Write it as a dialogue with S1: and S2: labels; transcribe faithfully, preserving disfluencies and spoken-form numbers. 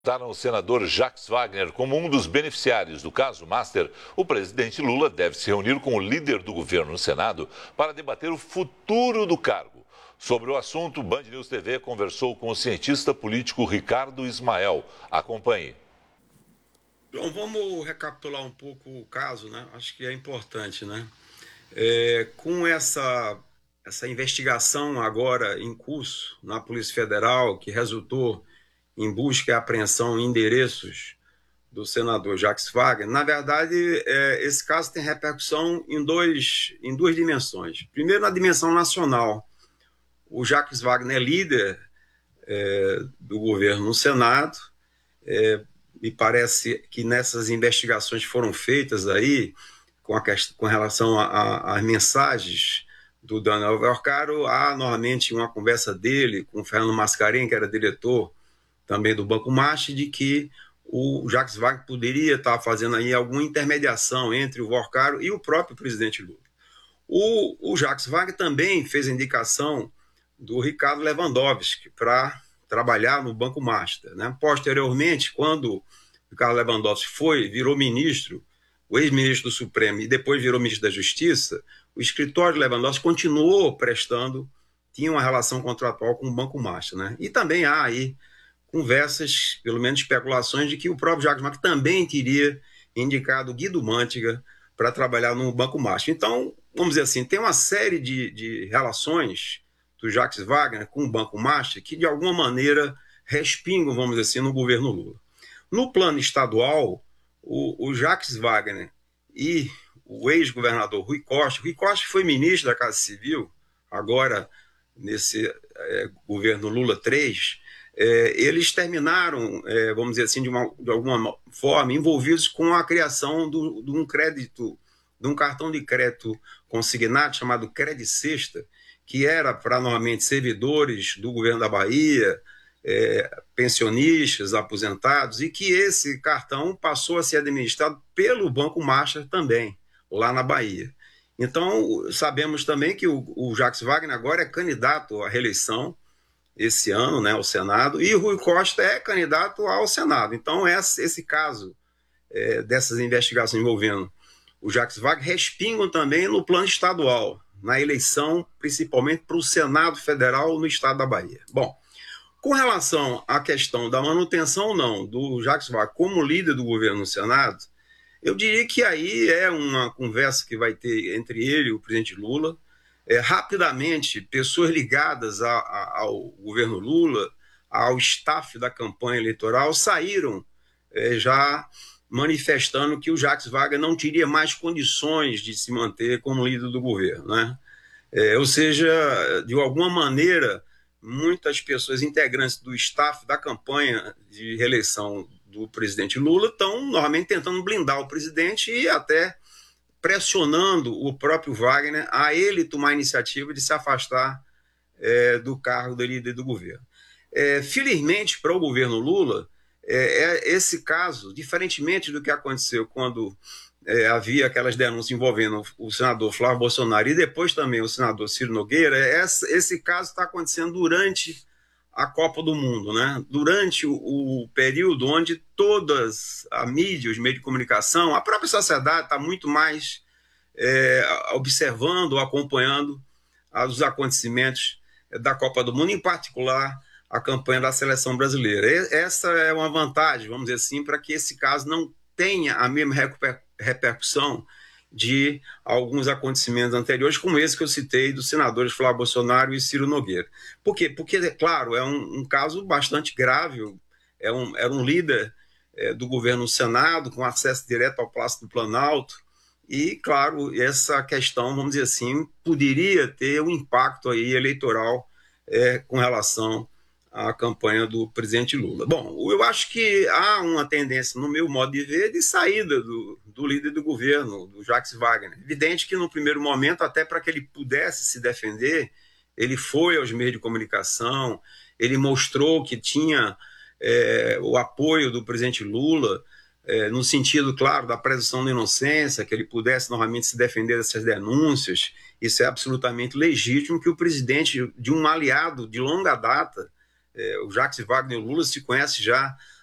S1: Apontaram o senador Jacques Wagner como um dos beneficiários do caso Master, o presidente Lula deve se reunir com o líder do governo no Senado para debater o futuro do cargo. Sobre o assunto, Band News T V conversou com o cientista político Ricardo Ismael. Acompanhe.
S2: Bom, vamos recapitular um pouco o caso, né? Acho que é importante, né? É, com essa, essa investigação agora em curso na Polícia Federal, que resultou em busca e apreensão em endereços do senador Jacques Wagner, na verdade, é, esse caso tem repercussão em, dois, em duas dimensões. Primeiro, na dimensão nacional. O Jacques Wagner é líder é, do governo no Senado. É, me parece que nessas investigações que foram feitas aí, com, a, com relação às mensagens do Daniel Vercaro, há normalmente uma conversa dele com o Fernando Mascarenhas, que era diretor também do Banco Master, de que o Jacques Wagner poderia estar fazendo aí alguma intermediação entre o Vercaro e o próprio presidente Lula. O, o Jacques Wagner também fez a indicação do Ricardo Lewandowski para trabalhar no Banco Master, né? Posteriormente, quando o Ricardo Lewandowski foi, virou ministro, o ex-ministro do Supremo, e depois virou ministro da Justiça, o escritório de Lewandowski continuou prestando, tinha uma relação contratual com o Banco Master, né? E também há aí conversas, pelo menos especulações, de que o próprio Jacques Wagner também teria indicado Guido Mantega para trabalhar no Banco Master. Então, vamos dizer assim, tem uma série de, de relações do Jacques Wagner com o Banco Master que, de alguma maneira, respingam, vamos dizer assim, no governo Lula. No plano estadual, o, o Jacques Wagner e o ex-governador Rui Costa, Rui Costa foi ministro da Casa Civil, agora nesse é, governo Lula três, é, eles terminaram, é, vamos dizer assim, de, uma, de alguma forma, envolvidos com a criação do, de um crédito, de um cartão de crédito consignado chamado Credit Sexta, que era para, normalmente, servidores do governo da Bahia, é, pensionistas, aposentados, e que esse cartão passou a ser administrado pelo Banco Master também, lá na Bahia. Então, sabemos também que o, o Jacques Wagner agora é candidato à reeleição esse ano, né, ao Senado, e o Rui Costa é candidato ao Senado. Então, esse, esse caso é, dessas investigações envolvendo o Jacques Wagner respingam também no plano estadual, na eleição, principalmente para o Senado Federal no estado da Bahia. Bom, com relação à questão da manutenção ou não do Jacques Wagner como líder do governo no Senado, eu diria que aí é uma conversa que vai ter entre ele e o presidente Lula. É, rapidamente, pessoas ligadas a, a, ao governo Lula, ao staff da campanha eleitoral, saíram é, já manifestando que o Jacques Wagner não teria mais condições de se manter como líder do governo, né? É, ou seja, de alguma maneira, muitas pessoas integrantes do staff da campanha de reeleição do presidente Lula estão normalmente tentando blindar o presidente e até pressionando o próprio Wagner a ele tomar a iniciativa de se afastar é, do cargo de líder do governo. É, felizmente, para o governo Lula, é, é esse caso, diferentemente do que aconteceu quando é, havia aquelas denúncias envolvendo o senador Flávio Bolsonaro e depois também o senador Ciro Nogueira, essa, esse caso está acontecendo durante a Copa do Mundo, né? Durante o, o período onde todas a mídia, os meios de comunicação, a própria sociedade está muito mais é, observando, acompanhando os acontecimentos da Copa do Mundo, em particular a campanha da seleção brasileira. Essa é uma vantagem, vamos dizer assim, para que esse caso não tenha a mesma repercussão de alguns acontecimentos anteriores, como esse que eu citei dos senadores Flávio Bolsonaro e Ciro Nogueira. Por quê? Porque, é claro, é um, um caso bastante grave, é um, era um líder é, do governo no Senado, com acesso direto ao Palácio do Planalto, e, claro, essa questão, vamos dizer assim, poderia ter um impacto aí eleitoral é, com relação à campanha do presidente Lula. Bom, eu acho que há uma tendência, no meu modo de ver, de saída do, do líder do governo, do Jacques Wagner. Evidente que, no primeiro momento, até para que ele pudesse se defender, ele foi aos meios de comunicação, ele mostrou que tinha é, o apoio do presidente Lula, é, no sentido, claro, da presunção de inocência, que ele pudesse novamente se defender dessas denúncias. Isso é absolutamente legítimo, que o presidente de um aliado de longa data, é, o Jacques Wagner e o Lula se conhece já